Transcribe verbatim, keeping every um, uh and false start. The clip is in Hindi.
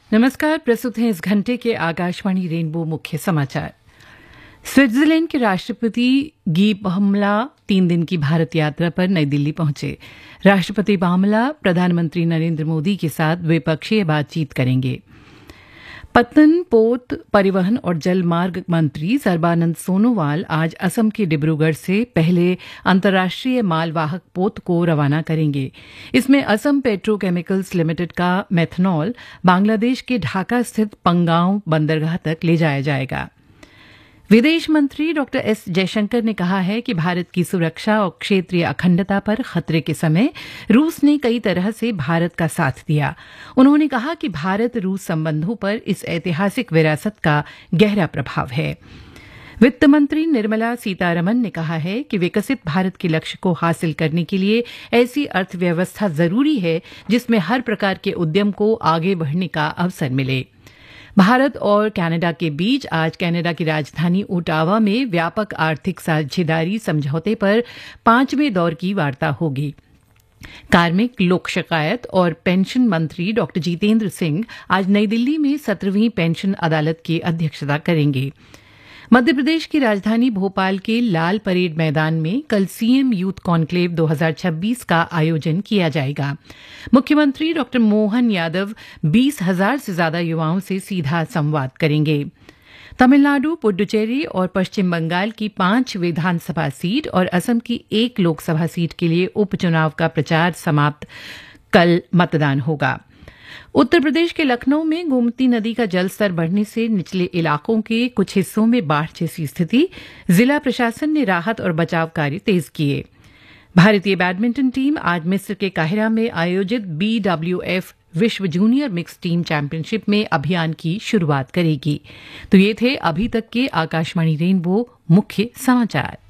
नमस्कार, प्रस्तुत हैं इस घंटे के आकाशवाणी रेनबो मुख्य समाचार। स्विट्जरलैंड के राष्ट्रपति गी पामला तीन दिन की भारत यात्रा पर नई दिल्ली पहुंचे। राष्ट्रपति पामला प्रधानमंत्री नरेंद्र मोदी के साथ द्विपक्षीय बातचीत करेंगे। पत्तन, पोत, परिवहन और जलमार्ग मंत्री सर्बानंद सोनोवाल आज असम के डिब्रूगढ़ से पहले अंतर्राष्ट्रीय मालवाहक पोत को रवाना करेंगे। इसमें असम पेट्रोकेमिकल्स लिमिटेड का मेथनॉल बांग्लादेश के ढाका स्थित पंगांव बंदरगाह तक ले जाया जाएगा। विदेश मंत्री डॉ एस जयशंकर ने कहा है कि भारत की सुरक्षा और क्षेत्रीय अखंडता पर खतरे के समय रूस ने कई तरह से भारत का साथ दिया। उन्होंने कहा कि भारत रूस संबंधों पर इस ऐतिहासिक विरासत का गहरा प्रभाव है। वित्त मंत्री निर्मला सीतारमण ने कहा है कि विकसित भारत के लक्ष्य को हासिल करने के लिए ऐसी अर्थव्यवस्था जरूरी है जिसमें हर प्रकार के उद्यम को आगे बढ़ने का अवसर मिले। भारत और कनाडा के बीच आज कनाडा की राजधानी ओटावा में व्यापक आर्थिक साझेदारी समझौते पर पांचवें दौर की वार्ता होगी। कार्मिक, लोक शिकायत और पेंशन मंत्री डॉ जितेंद्र सिंह आज नई दिल्ली में सत्रहवीं पेंशन अदालत की अध्यक्षता करेंगे। मध्य प्रदेश की राजधानी भोपाल के लाल परेड मैदान में कल सीएम यूथ कॉन्क्लेव दो हज़ार छब्बीस का आयोजन किया जाएगा। मुख्यमंत्री डॉ मोहन यादव बीस हजार से ज्यादा युवाओं से सीधा संवाद करेंगे। तमिलनाडु, पुडुचेरी और पश्चिम बंगाल की पांच विधानसभा सीट और असम की एक लोकसभा सीट के लिए उपचुनाव का प्रचार समाप्त, कल मतदान होगा। उत्तर प्रदेश के लखनऊ में गोमती नदी का जलस्तर बढ़ने से निचले इलाकों के कुछ हिस्सों में बाढ़ जैसी स्थिति, जिला प्रशासन ने राहत और बचाव कार्य तेज किए। भारतीय बैडमिंटन टीम आज मिस्र के काहिरा में आयोजित बी डब्ल्यू एफ विश्व जूनियर मिक्स टीम चैंपियनशिप में अभियान की शुरुआत करेगी। तो ये थे अभी तक के आकाशवाणी रेनबो मुख्य समाचार।